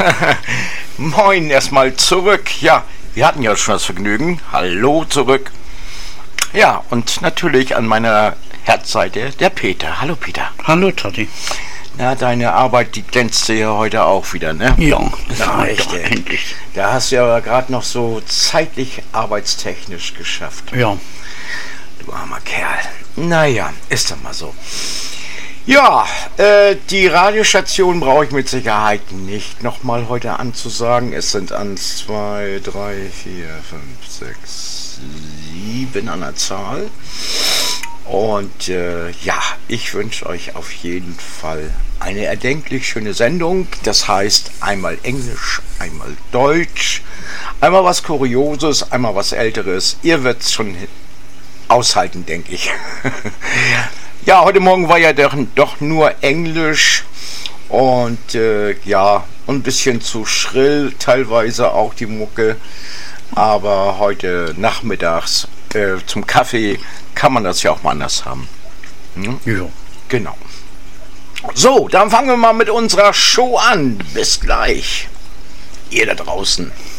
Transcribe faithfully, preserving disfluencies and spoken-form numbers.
Moin, erstmal zurück. Ja, wir hatten ja schon das Vergnügen. Hallo zurück. Ja, und natürlich an meiner Herzseite der Peter. Hallo Peter. Hallo Totti. Na, deine Arbeit, die glänzte ja heute auch wieder, ne? Ja, Na, echt, endlich. Da hast du ja gerade noch so zeitlich arbeitstechnisch geschafft. Ja. Du armer Kerl. Naja, ist doch mal so. Ja, äh, die Radiostation brauche ich mit Sicherheit nicht nochmal heute anzusagen. Es sind eins, zwei, drei, vier, fünf, sechs, sieben an der Zahl. Und äh, ja, ich wünsche euch auf jeden Fall eine erdenklich schöne Sendung. Das heißt einmal Englisch, einmal Deutsch, einmal was Kurioses, einmal was Älteres. Ihr werdet es schon aushalten, denke ich. Ja, heute Morgen war ja doch, doch nur Englisch und äh, ja, ein bisschen zu schrill, teilweise auch die Mucke. Aber heute nachmittags äh, zum Kaffee kann man das ja auch mal anders haben. Hm? Ja. Genau. So, dann fangen wir mal mit unserer Show an. Bis gleich. Ihr da draußen.